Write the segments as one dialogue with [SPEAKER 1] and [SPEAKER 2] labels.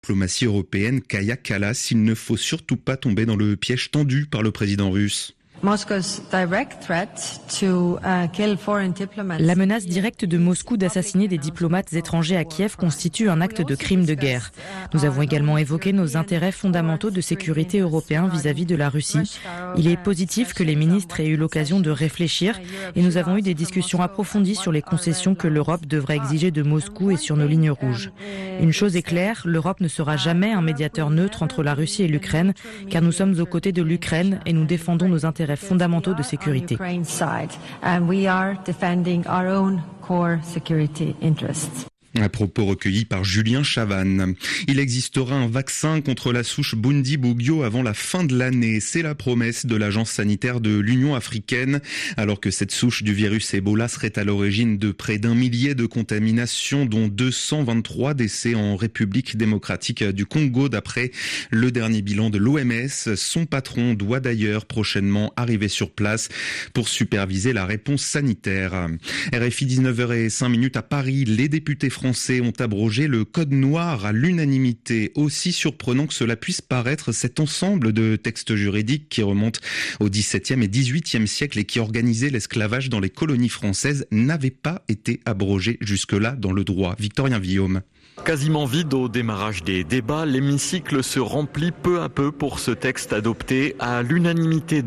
[SPEAKER 1] Diplomatie européenne, Kaja Kallas, il ne faut surtout pas tomber dans le piège tendu par le président russe.
[SPEAKER 2] La menace directe de Moscou d'assassiner des diplomates étrangers à Kiev constitue un acte de crime de guerre. Nous avons également évoqué nos intérêts fondamentaux de sécurité européens vis-à-vis de la Russie. Il est positif que les ministres aient eu l'occasion de réfléchir et nous avons eu des discussions approfondies sur les concessions que l'Europe devrait exiger de Moscou et sur nos lignes rouges. Une chose est claire, l'Europe ne sera jamais un médiateur neutre entre la Russie et l'Ukraine, car nous sommes aux côtés de l'Ukraine et nous défendons nos intérêts fondamentaux de sécurité.
[SPEAKER 1] Un propos recueilli par Julien Chavannes. Il existera un vaccin contre la souche Bundibugyo avant la fin de l'année. C'est la promesse de l'agence sanitaire de l'Union africaine. Alors que cette souche du virus Ebola serait à l'origine de près d'1 millier de contaminations, dont 223 décès en République démocratique du Congo, d'après le dernier bilan de l'OMS. Son patron doit d'ailleurs prochainement arriver sur place pour superviser la réponse sanitaire. RFI 19h05 à Paris. Les députés français ont abrogé le code noir à l'unanimité. Aussi surprenant que cela puisse paraître, cet ensemble de textes juridiques qui remontent au XVIIe et XVIIIe siècle et qui organisaient l'esclavage dans les colonies françaises n'avait pas été abrogé jusque-là dans le droit. Victorien Villaume.
[SPEAKER 3] Quasiment vide au démarrage des débats, l'hémicycle se remplit peu à peu pour ce texte adopté à l'unanimité,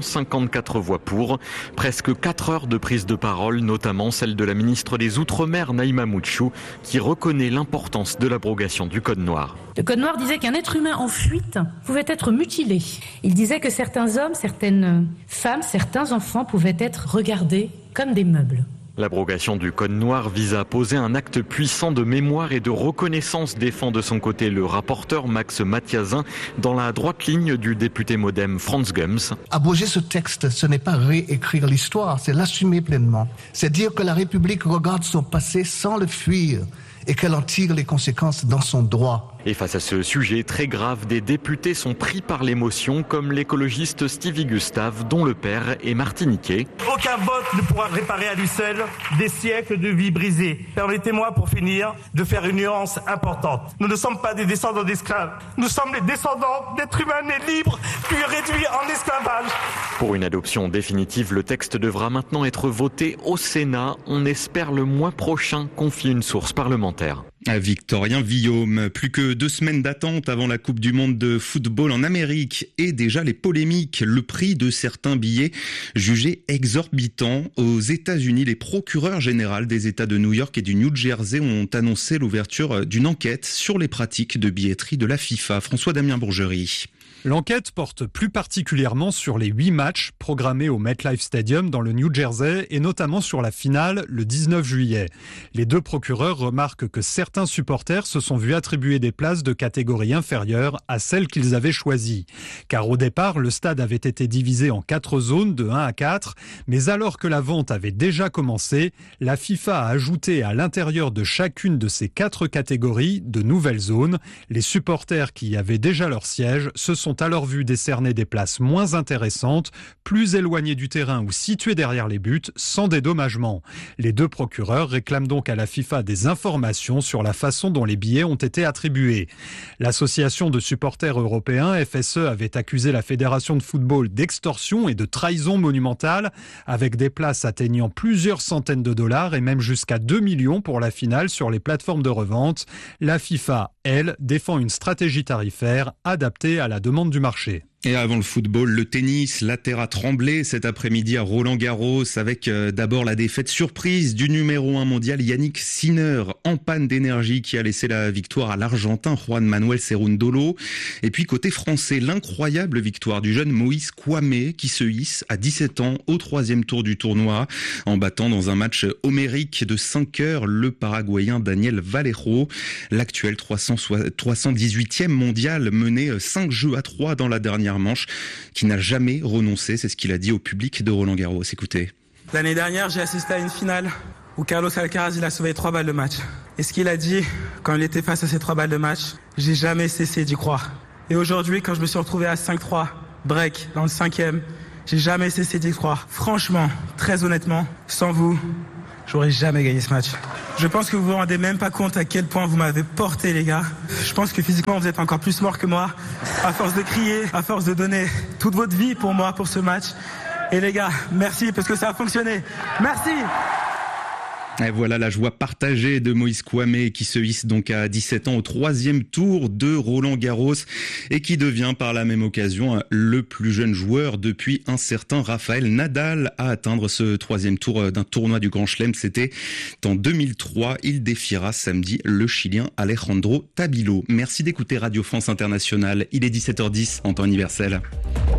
[SPEAKER 3] 254 voix pour. Presque 4 heures de prise de parole, notamment celle de la ministre des Outre-mer, Naïma Mouchou, qui reconnaît l'importance de l'abrogation du Code noir.
[SPEAKER 4] Le Code noir disait qu'un être humain en fuite pouvait être mutilé. Il disait que certains hommes, certaines femmes, certains enfants pouvaient être regardés comme des meubles.
[SPEAKER 3] L'abrogation du Code noir vise à poser un acte puissant de mémoire et de reconnaissance, défend de son côté le rapporteur Max Mathiazin, dans la droite ligne du député modem Franz Gums.
[SPEAKER 5] Abroger ce texte, ce n'est pas réécrire l'histoire, c'est l'assumer pleinement. C'est dire que la République regarde son passé sans le fuir et qu'elle en tire les conséquences dans son droit.
[SPEAKER 3] Et face à ce sujet très grave, des députés sont pris par l'émotion, comme l'écologiste Stevie Gustave, dont le père est martiniquais.
[SPEAKER 6] Aucun vote ne pourra réparer à lui seul des siècles de vie brisée. Permettez-moi, pour finir, de faire une nuance importante. Nous ne sommes pas des descendants d'esclaves. Nous sommes les descendants d'êtres humains nés libres, puis réduits en esclavage.
[SPEAKER 3] Pour une adoption définitive, le texte devra maintenant être voté au Sénat. On espère le mois prochain, confie une source parlementaire.
[SPEAKER 1] Victorien Villaume. Plus que 2 semaines d'attente avant la Coupe du Monde de football en Amérique et déjà les polémiques, le prix de certains billets jugés exorbitants. Aux États-Unis, les procureurs généraux des États de New York et du New Jersey ont annoncé l'ouverture d'une enquête sur les pratiques de billetterie de la FIFA. François-Damien Bourgerie.
[SPEAKER 7] L'enquête porte plus particulièrement sur les 8 matchs programmés au MetLife Stadium dans le New Jersey et notamment sur la finale le 19 juillet. Les 2 procureurs remarquent que certains supporters se sont vus attribuer des places de catégorie inférieure à celles qu'ils avaient choisies. Car au départ, le stade avait été divisé en 4 zones de 1 à 4, mais alors que la vente avait déjà commencé, la FIFA a ajouté à l'intérieur de chacune de ces 4 catégories de nouvelles zones. Les supporters qui y avaient déjà leur siège se sont alors vu décerner des places moins intéressantes, plus éloignées du terrain ou situées derrière les buts, sans dédommagement. Les 2 procureurs réclament donc à la FIFA des informations sur la façon dont les billets ont été attribués. L'association de supporters européens, FSE, avait accusé la Fédération de football d'extorsion et de trahison monumentale, avec des places atteignant plusieurs centaines de dollars et même jusqu'à 2 millions pour la finale sur les plateformes de revente. La FIFA, elle, défend une stratégie tarifaire adaptée à la demande du marché.
[SPEAKER 1] Et avant le football, le tennis, la terre a tremblé cet après-midi à Roland-Garros avec d'abord la défaite surprise du numéro 1 mondial Yannick Sinner en panne d'énergie qui a laissé la victoire à l'Argentin Juan Manuel Cerundolo. Et puis côté français, l'incroyable victoire du jeune Moïse Kouamé qui se hisse à 17 ans au 3e tour du tournoi en battant dans un match homérique de 5 heures le Paraguayen Daniel Vallejo. L'actuel 318e mondial menait 5-3 dans la dernière manche, qui n'a jamais renoncé, c'est ce qu'il a dit au public de Roland-Garros. Écoutez.
[SPEAKER 8] L'année dernière, j'ai assisté à une finale où Carlos Alcaraz, il a sauvé 3 balles de match. Et ce qu'il a dit quand il était face à ces 3 balles de match, j'ai jamais cessé d'y croire. Et aujourd'hui, quand je me suis retrouvé à 5-3, break, dans le 5e, j'ai jamais cessé d'y croire. Franchement, très honnêtement, sans vous, j'aurais jamais gagné ce match. Je pense que vous vous rendez même pas compte à quel point vous m'avez porté, les gars. Je pense que physiquement, vous êtes encore plus morts que moi. À force de crier, à force de donner toute votre vie pour moi, pour ce match. Et les gars, merci parce que ça a fonctionné. Merci.
[SPEAKER 1] Et voilà la joie partagée de Moïse Kouamé qui se hisse donc à 17 ans au 3e tour de Roland-Garros et qui devient par la même occasion le plus jeune joueur depuis un certain Rafael Nadal à atteindre ce 3e tour d'un tournoi du Grand Chelem. C'était en 2003. Il défiera samedi le Chilien Alejandro Tabilo. Merci d'écouter Radio France Internationale. Il est 17h10 en temps universel.